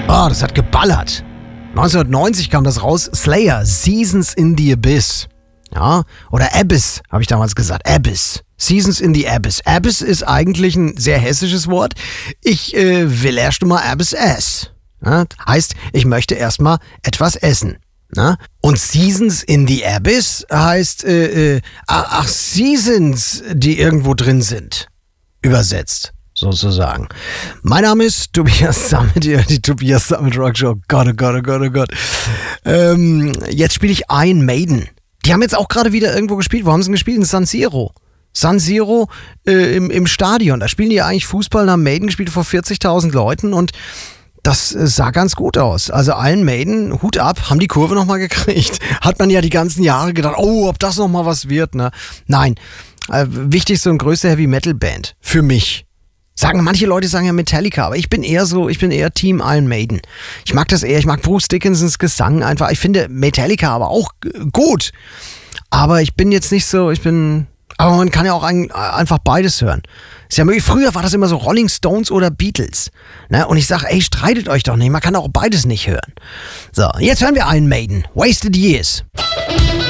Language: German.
Oh, das hat geballert. 1990 kam das raus. Slayer, Seasons in the Abyss. Ja, oder Abyss, habe ich damals gesagt. Abyss. Seasons in the Abyss. Abyss ist eigentlich ein sehr hessisches Wort. Ich will erst mal Abyss essen. Ja, heißt, ich möchte erstmal etwas essen. Na? Und Seasons in the Abyss heißt, Seasons, die irgendwo drin sind. Übersetzt, sozusagen. Mein Name ist Tobias Sammet, die Tobias Sammet Rock Show. Gott, oh Gott, oh Gott, oh Gott. Jetzt spiele ich Iron Maiden. Die haben jetzt auch gerade wieder irgendwo gespielt. Wo haben sie gespielt? In San Siro. San Siro im Stadion. Da spielen die eigentlich Fußball und haben Maiden gespielt vor 40.000 Leuten und das sah ganz gut aus. Also Iron Maiden, Hut ab, haben die Kurve nochmal gekriegt. Hat man ja die ganzen Jahre gedacht, oh, ob das nochmal was wird, ne? Nein, wichtigste und größte Heavy-Metal-Band für mich. Manche Leute sagen ja Metallica, aber ich bin eher Team Iron Maiden. Ich mag das eher, ich mag Bruce Dickinsons Gesang einfach. Ich finde Metallica aber auch gut. Aber ich bin jetzt nicht so, aber man kann ja auch einfach beides hören. Ist ja möglich. Früher war das immer so Rolling Stones oder Beatles. Ne? Und ich sage, ey, streitet euch doch nicht. Man kann auch beides nicht hören. So, jetzt hören wir Iron Maiden. Wasted Years.